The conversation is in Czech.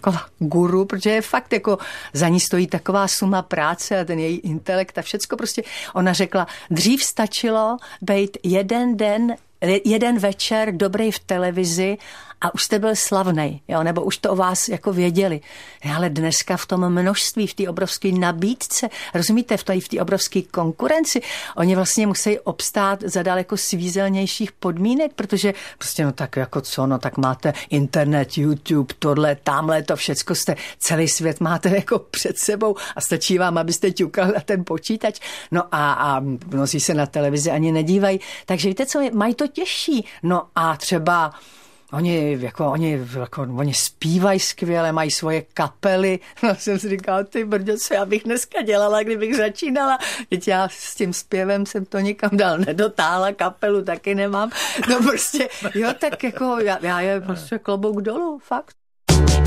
taková guru, protože je fakt jako za ní stojí taková suma práce a ten její intelekt a všecko prostě. Ona řekla, dřív stačilo být jeden večer dobrý v televizi a už jste byl slavnej, jo, nebo už to o vás jako věděli. Ale dneska v tom množství, v té obrovské nabídce, rozumíte, v té obrovské konkurenci, oni vlastně musí obstát za daleko svízelnějších podmínek, protože prostě no tak jako co, no tak máte internet, YouTube, tohle, tamhle, to všecko jste, celý svět máte jako před sebou a stačí vám, abyste ťukal na ten počítač. No a mnozí se na televizi ani nedívají. Takže víte co, mají to těžší. No a třeba Oni zpívají skvěle, mají svoje kapely. No jsem si říkala, ty brďo, co já bych dneska dělala, kdybych začínala. Teď já s tím zpěvem jsem to nikam dál nedotáhla, kapelu taky nemám. No prostě, jo, tak jako já je prostě klobouk dolů, fakt.